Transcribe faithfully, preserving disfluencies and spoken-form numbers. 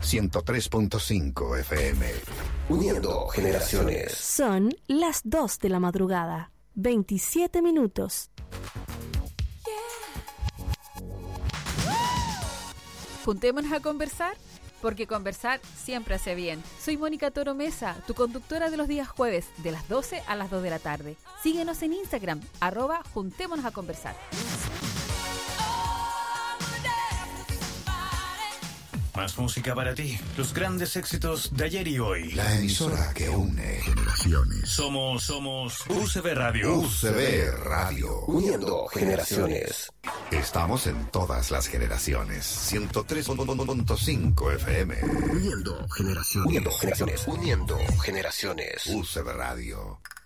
ciento tres punto cinco F M. Uniendo generaciones. Son las dos de la madrugada, veintisiete minutos. Juntémonos a conversar, porque conversar siempre hace bien. Soy Mónica Toro Mesa, tu conductora de los días jueves, de las doce a las dos de la tarde. Síguenos en Instagram, arroba Juntémonos a conversar. Más música para ti, los grandes éxitos de ayer y hoy. La emisora que une generaciones. Somos, somos U C B Radio. U C B Radio. Uniendo generaciones. Estamos en todas las generaciones. ciento tres punto cinco F M. Uniendo generaciones. Uniendo generaciones. Uniendo generaciones. U C B Radio.